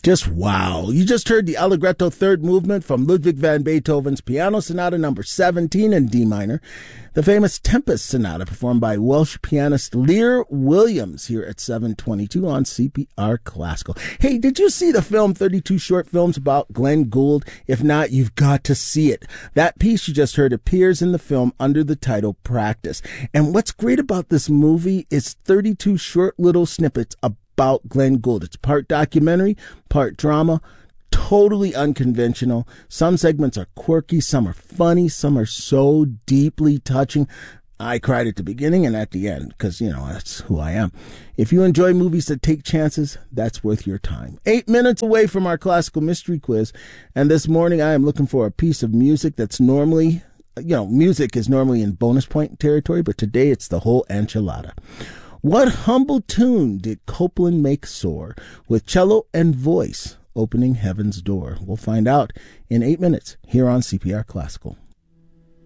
Just wow. You just heard the Allegretto third movement from Ludwig van Beethoven's Piano Sonata number 17 in D minor, the famous Tempest Sonata performed by Welsh pianist Lear Williams here at 7:22 on CPR Classical. Hey, did you see the film 32 Short Films about Glenn Gould? If not, you've got to see it. That piece you just heard appears in the film under the title Practice. And what's great about this movie is 32 short little snippets about Glenn Gould. It's part documentary, part drama, totally unconventional. Some segments are quirky, some are funny, some are so deeply touching. I cried at the beginning and at the end because, that's who I am. If you enjoy movies that take chances, that's worth your time. 8 minutes away from our classical mystery quiz. And this morning I am looking for a piece of music that's normally, music is normally in bonus point territory, but today it's the whole enchilada. What humble tune did Copland make soar with cello and voice opening heaven's door? We'll find out in 8 minutes here on CPR Classical.